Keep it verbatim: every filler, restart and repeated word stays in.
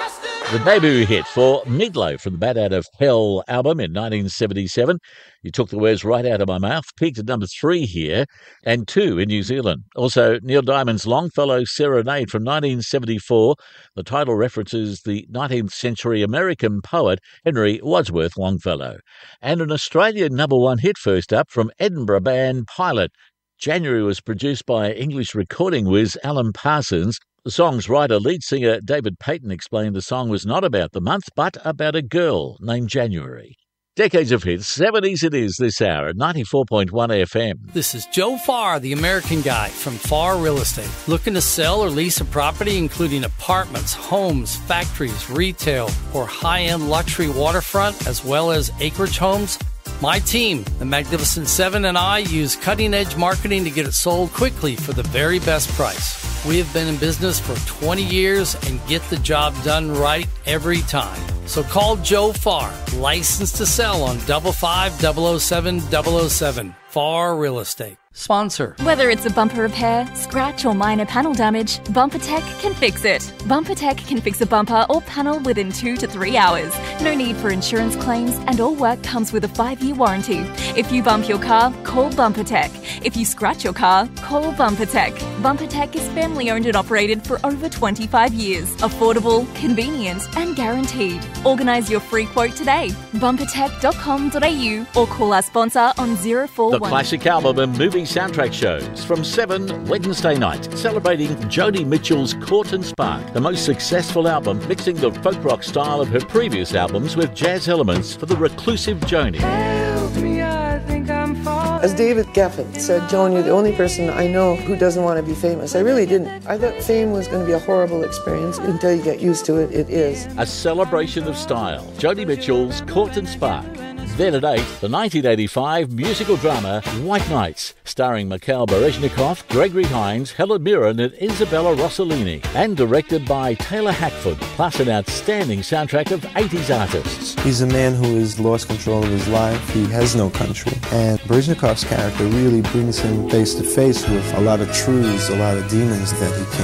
The debut hit for Meatloaf from the Bat Out of Hell album in nineteen seventy-seven. You took the words right out of my mouth. Peaked at number three here and two in New Zealand. Also, Neil Diamond's Longfellow Serenade from nineteen seventy-four. The title references the nineteenth century American poet Henry Wadsworth Longfellow. And an Australian number one hit first up from Edinburgh band Pilot. January was produced by English recording whiz Alan Parsons. The song's writer, lead singer David Payton, explained the song was not about the month, but about a girl named January. Decades of hits, seventies it is this hour at ninety-four point one F M. This is Joe Farr, the American Guy from Farr Real Estate. Looking to sell or lease a property including apartments, homes, factories, retail, or high-end luxury waterfront, as well as acreage homes? My team, the Magnificent Seven, and I use cutting-edge marketing to get it sold quickly for the very best price. We have been in business for twenty years and get the job done right every time. So call Joe Farr, licensed to sell on five five double oh seven double oh seven. Farr Real Estate. Sponsor. Whether it's a bumper repair, scratch, or minor panel damage, BumperTech can fix it. BumperTech can fix a bumper or panel within two to three hours. No need for insurance claims, and all work comes with a five-year warranty. If you bump your car, call BumperTech. If you scratch your car, call BumperTech. BumperTech is family-owned and operated for over twenty-five years. Affordable, convenient, and guaranteed. Organise your free quote today. bumper tech dot com dot a u or call our sponsor on zero four one. The classic album and movie soundtrack shows from seven Wednesday night, celebrating Joni Mitchell's Court and Spark, the most successful album, mixing the folk rock style of her previous albums with jazz elements for the reclusive Joni. Help me, I think I'm falling. As David Geffen said, Joan, you're the only person I know who doesn't want to be famous. I really didn't. I thought fame was going to be a horrible experience. Until you get used to it, it is. A celebration of style. Joni Mitchell's Court and Spark. Then at eight, the nineteen eighty-five musical drama White Nights, starring Mikhail Baryshnikov, Gregory Hines, Helen Mirren and Isabella Rossellini, and directed by Taylor Hackford, plus an outstanding soundtrack of eighties artists. He's a man who has lost control of his life. He has no country. And Baryshnikov's character really brings him face to face with a lot of truths, a lot of demons that he can't